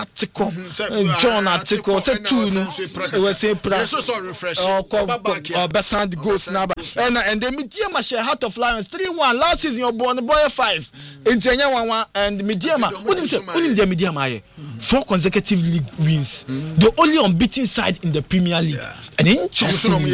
Atiko, John Atiko, said two no. It was say so refreshing. Or Besant Ghost Naba. And the Midiama share Heart of Lions 3-1 last season. You're born boy 5 in Tenya 1 and Midiama. What do you say? Only the Midiama 4 consecutive league wins. The only unbeaten side in the Premier League. And interestingly,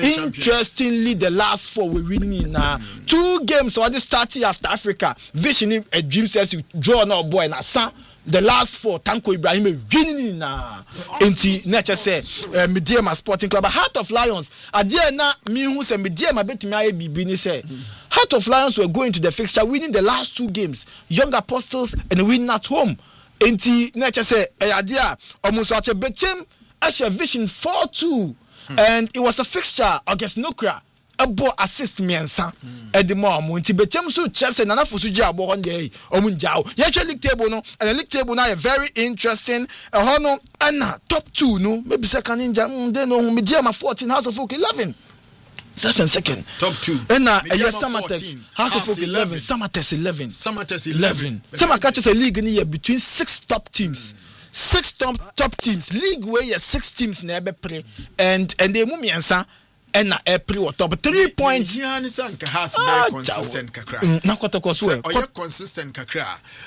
the last 4 were winning in 2 games. So the starting after Africa. Vision a dream says you draw no boy and a son. The last 4, Tanko Ibrahim winning na enti nature say Midiama Sporting Club Heart of Lions adia na me hu say Midiama betumi aye bibi ni say Heart of Lions were going to the fixture winning the last 2 games Young Apostles and winning at home enti nature say adia omuso ache bechem ashe Vision 4-2 and it was a fixture against Nokra abo assist miensa edimo mo nti bechem so Chelsea na nafosu ji abo hon dey omunjao ye twa league table no and the league table now very interesting hono na top 2 no maybe second ninja dey no Midiama 14 House of Folk 11 first and second top 2 and Samatex House of Folk 11 Samatex 11 Samakacho say league ni between 6 top teams 6 top teams league where 6 teams na ebe pre and they mu miensa and April or top 3 points. Yannisanka has very consistent kakra. Nakotoko so. Or consistent kakra.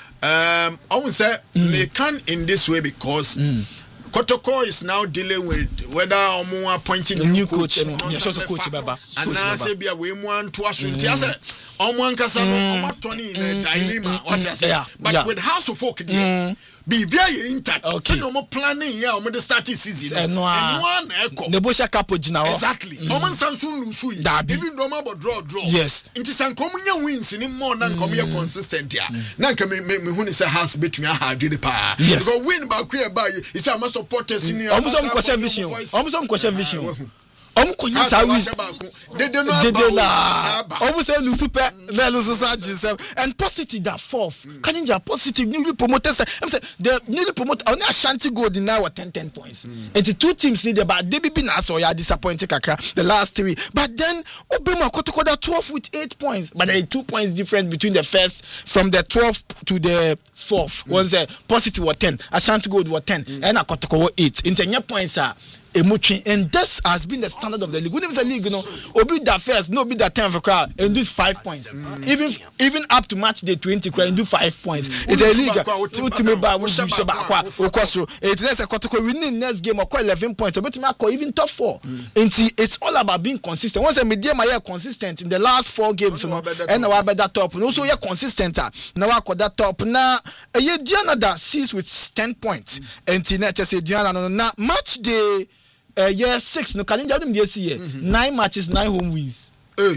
I would say they can in this way because Kotoko is now dealing with whether Omo appointing a new coach and coach Baba. And now say be a way one to us. Omo Ankasano, Omo Tony in a dilemma. What I say, but with House of Folk. Be very in touch. Okay. No more planning here. On the starting season. And one echo. Nebosha Capo Jina. Exactly. Oman Sansun Lusui. Even no more draw. Yes. It is uncommonly wins in more than come here consistent here. Nanka me who is a house between a hard the power. Yes. Go win by queer by. It's a must support us in here. Almost question vision. Konya sawi they don't almost say lusupe na lususa and positive that fourth Kaninja positive newly promoted I'm say the newly promoted only Ashanti Gold now 10 points and the 2 teams need about DBB na so ya disappointed kakra the last 3 but then Obema Kotoko 12 with 8 points but there are 2 points difference between the first from the 12th to the 4th one say positive was 10 Ashanti Gold was 10 and Kotoko was 8 in 10 points and this has been the standard of the league. When it's a league, Obi that first, no be that 10 for crowd and do 5 points. Even up to match day 20 and do 5 points. It's a league. It's a Kotoko winning next game or 11 points. Or even top 4. And it's all about being consistent. Once a Midiama are consistent in the last 4 games, and now better top. And also you're consistent. Now I call that top. Now a year Diana that sees with 10 points. And Tina say Diana now match day. 6 no Kaninja dem dey see 9 matches 9 home wins.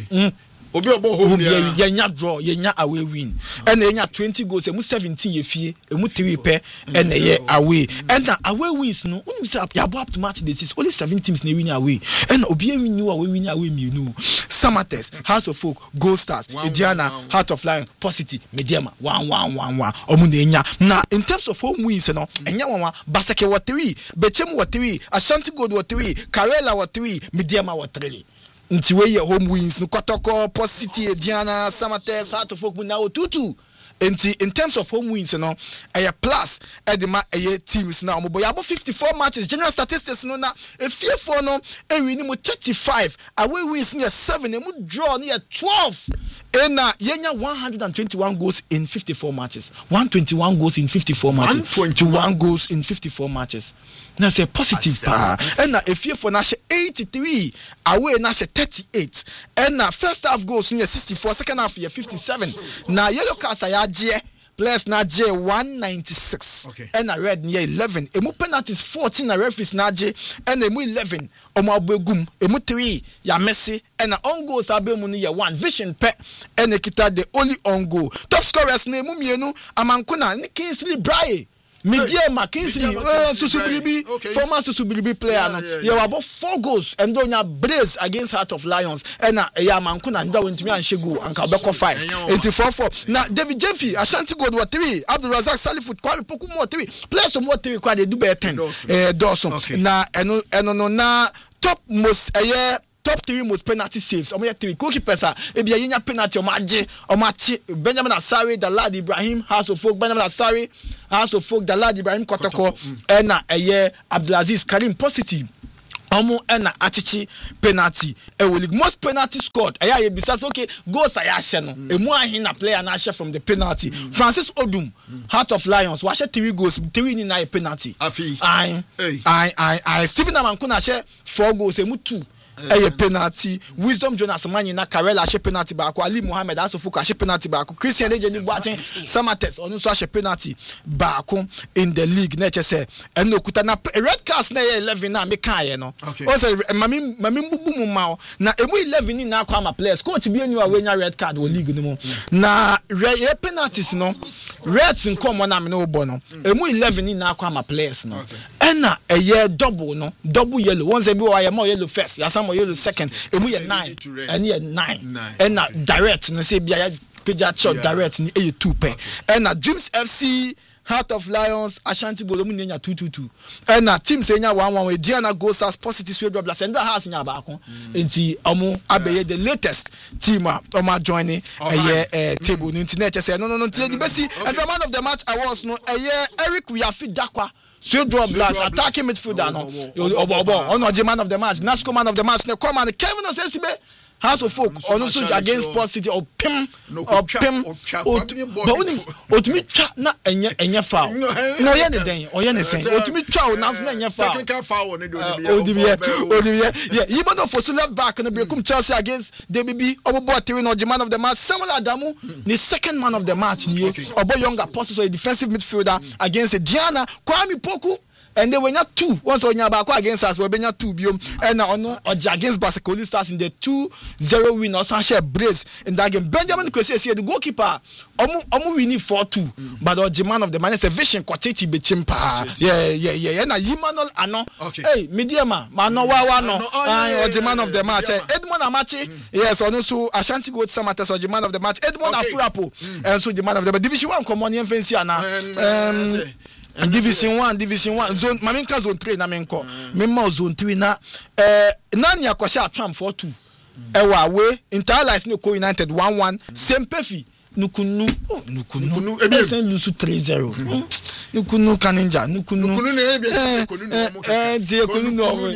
Obi obo home ya nya draw ya nya away win and ya nya 20 goals emu 17 ye fie emu 3 pe and ye away and away wins no when you say ya up to match this is only 7 teams na win away and obi win you away me no Samatex House of Folk Gold Stars Ediana Heart of Lion Positive Midiama 1-1 omu na nya na in terms of home wins no enya 1 Basake wa 3 Bechem wa 3 Ashanti Gold wa 3 Karela wa 3 Midiama wa 3 nti we your home wins no Kotoko Positive Ediana Samatex Heart of Folk now 2-2 in terms of home wins a plus edema a teams now mo boy about 54 matches general statistics no na e fearful no e win mo 35 away wins near 7 e mo draw near 12 and yenya 121 goals in 54 matches 121 goals in 54 matches 121 goals in 54 matches na say positive and na e fearful na 83 away na 38 and na first half goals near 64 second half near 57 na yellow cards players na J 196 and a red near 11 emu penalties 14 na referees na J and emu 11 omo abegum emu 3 ya Messi and na on goals abemu ni ya 1 Vision pe and ekita the only on goal top scorers na emu mienu amankuna ni Kingsley Braye Midiama Kingsley Susubiribi former Susubiribi player you have about 4 goals and don't ya brace against Heart of Lions and ya mankuna nda wentimi anshegu anka obeko 5 into 4-4 now David Jemfi Ashanti Gold wa 3 Abdul Razak Salifut Kwame Poku mo 3 players mo 3 kwa they do be 10 Dawson na eno na top most top 3 most penalty saves. Omo 3 goalkeepers are ebi yenya penalty omachi Benjamin Asare, Dalad Ibrahim, House of Folk, Benjamin Asare, House of Folk, Dalad Ibrahim Kotoko, ena eye Abdulaziz Karim positive. Omo ena achichi penalty league most penalty scored aya besides okay goals ayahye no emu ahin na player na ahye from the penalty Francis Odum Heart of Lions wa ahye 3 goals 3 ni na penalty I Stephen Amanko na ahye 4 goals emu 2 penalty Wisdom Jonas Manyi na Karela ahye penalty baako Ali Mohammed Asofuka ahye penalty baako Christian Ejeni Boateng Samates onu so ahye penalty baako in the league na chese eno kuta na red cards na 11 na me kan ye no o say mami bubu mu ma na emu 11 ni na akwa ma players coach bi enu awenya red card wo league no mo na penalties no reds nkom na me no bo no emu 11 ni na akwa ma players no ena double yellow once be wa more yellow first ya some yellow second emu ye 9 and ye 9 ena direct na say bia peja shot direct ni 2 pe ena Dreams FC Heart of Lions Ashanti Golomu nya 2-2 ena team say nya 1-1 we Diana goes as positive so double and that has nya baako enti omo abeye the latest team omo joining table ni internet say no the best and the man of the match awards no Eric Wiafi Dakwa so draw blast attacking midfielder no obo man of the match Nasco man of the match ne come and Kevin Osesibe House of Folk also against Port City or Pim but ultimate na enye foul no ye ne den o ye ne sen ultimate foul na so enye foul technical foul ne do yeah even though for so left back na breakum Chelsea against DBB obo 3 no man of the match Samuel Adamu the second man of the match ni obo younger post so a defensive midfielder against Diana Kwame Poku. And then when you 2 once on your back against us, we benya 2 biom and on against Basakoli Stars in the 2-0 win or Sanchez Brace in that game. Benjamin Kwesi say the goalkeeper omu winning 4-2 but the man of the man is a vision quality be chimpa. Yeah na Yimanol ano. Hey mediama mano wa no the man of the match Edmond Amachi yes on so Ashanti Gold Samates or the man of the match Edmond Afurapo and so the man of the Division 1 common fancy na and Division 1 zone maminka zone 3 na menko memma zone 3 na nani akwasha Trump 4-2 ewa we Interlights no Co United 1-1 Sempefi nukunu ebesen lusu 3-0 nukunu kaninja nukunu ne ebia sekonu no mo kaka ekonu no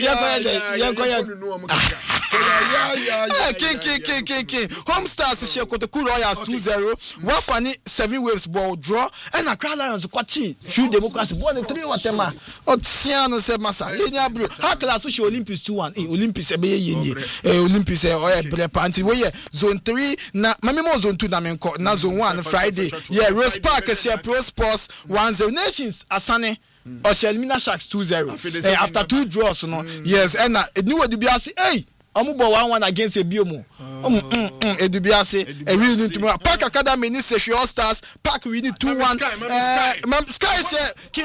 King Home Stars Shekotoku Royals 2-0 Wafani 7 waves ball draw and Accra Lions kwachi True Democracy ball 3 watema otiano se masa enya bro Hakla so Olympics 2-1 Olympics ebe Olympics bre panty we zone 3 na mamemo zone 2 na menko na zone 1 Friday Rose Park share Pro Sports 1-0 Nations Asane Oshelmina Sharks 2-0 after 2 draws no yes and new Edubiasi Omubo 1-1 against Ebiomo. Edubiase. We need Park Academy ni All Stars. Park we need 2-1. Sky